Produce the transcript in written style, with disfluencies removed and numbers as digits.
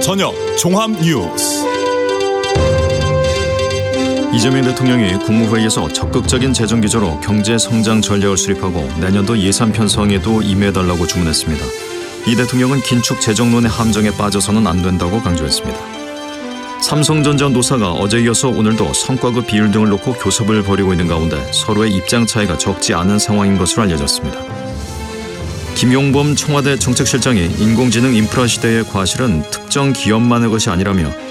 저녁 종합 뉴스. 이재명 대통령이 국무회의에서 적극적인 재정 기조로 경제 성장 전략을 수립하고 내년도 예산 편성에도 임해달라고 주문했습니다. 이 대통령은 긴축 재정론의 함정에 빠져서는 안 된다고 강조했습니다. 삼성전자 노사가 어제 이어서 오늘도 성과급 비율 등을 놓고 교섭을 벌이고 있는 가운데 서로의 입장 차이가 적지 않은 상황인 것으로 알려졌습니다. 김용범 청와대 정책실장이 인공지능 인프라 시대의 과실은 특정 기업만의 것이 아니라며